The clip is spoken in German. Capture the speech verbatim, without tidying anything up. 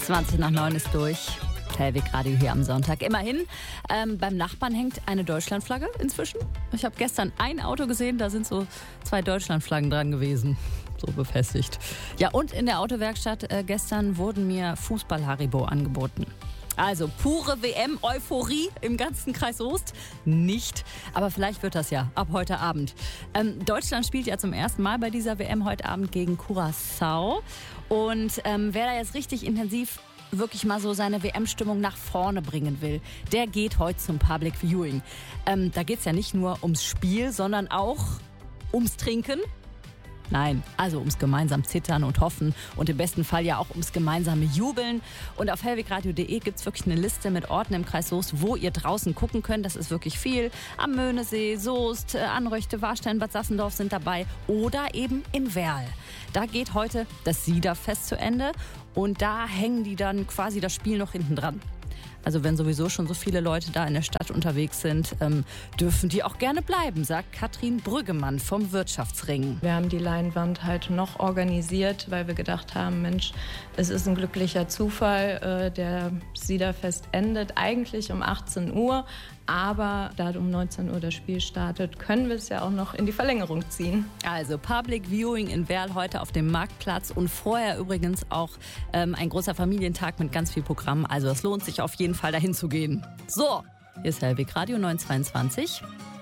zwanzig nach neun ist durch. Hellwig Radio hier am Sonntag. Immerhin, ähm, beim Nachbarn hängt eine Deutschlandflagge inzwischen. Ich habe gestern ein Auto gesehen, da sind so zwei Deutschlandflaggen dran gewesen. So befestigt. Ja, und in der Autowerkstatt äh, gestern wurden mir Fußball-Haribo angeboten. Also pure W M-Euphorie im ganzen Kreis Soest nicht. Aber vielleicht wird das ja ab heute Abend. Ähm, Deutschland spielt ja zum ersten Mal bei dieser W M heute Abend gegen Curaçao. Und ähm, wer da jetzt richtig intensiv wirklich mal so seine W M-Stimmung nach vorne bringen will, der geht heute zum Public Viewing. Ähm, da geht es ja nicht nur ums Spiel, sondern auch ums Trinken. Nein, also ums gemeinsam Zittern und Hoffen und im besten Fall ja auch ums gemeinsame Jubeln. Und auf hellwegradio punkt de gibt es wirklich eine Liste mit Orten im Kreis Soest, wo ihr draußen gucken könnt. Das ist wirklich viel. Am Möhnesee, Soest, Anröchte, Warstein, Bad Sassendorf sind dabei oder eben in Werl. Da geht heute das Siederfest zu Ende und da hängen die dann quasi das Spiel noch hinten dran. Also wenn sowieso schon so viele Leute da in der Stadt unterwegs sind, ähm, dürfen die auch gerne bleiben, sagt Katrin Brüggemann vom Wirtschaftsring. Wir haben die Leinwand halt noch organisiert, weil wir gedacht haben, Mensch, es ist ein glücklicher Zufall. Äh, der Siederfest endet eigentlich um achtzehn Uhr, aber da um neunzehn Uhr das Spiel startet, können wir es ja auch noch in die Verlängerung ziehen. Also Public Viewing in Werl heute auf dem Marktplatz und vorher übrigens auch ähm, ein großer Familientag mit ganz viel Programm. Also es lohnt sich auf jeden Fall dahin zu gehen. So, hier ist Hellwig Radio neun zweiundzwanzig.